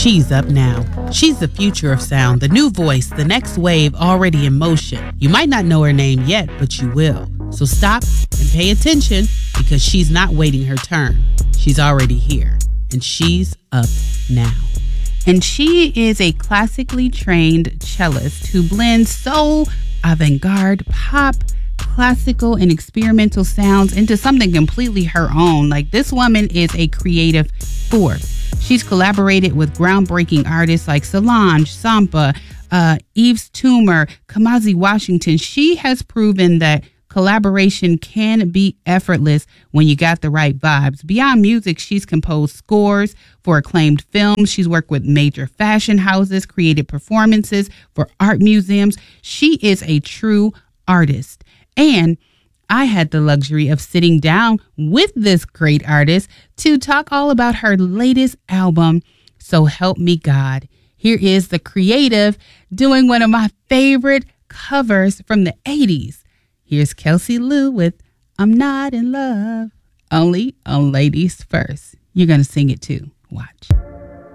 She's up now. She's the future of sound, the new voice, the next wave already in motion. You might not know her name yet, but you will. So stop and pay attention because she's not waiting her turn. She's already here, and she's up now. And she is a classically trained cellist who blends soul, avant-garde, pop, classical, and experimental sounds into something completely her own. Like, this woman is a creative force. She's collaborated with groundbreaking artists like Solange, Sampa, Yves Tumor, Kamasi Washington. She has proven that collaboration can be effortless when you got the right vibes. Beyond music, she's composed scores for acclaimed films. She's worked with major fashion houses, created performances for art museums. She is a true artist. And I had the luxury of sitting down with this great artist to talk all about her latest album, So Help Me God. Here is the creative doing one of my favorite covers from the 80s. Here's Kelsey Lou with I'm Not in Love, only on Ladies First. You're going to sing it too. Watch.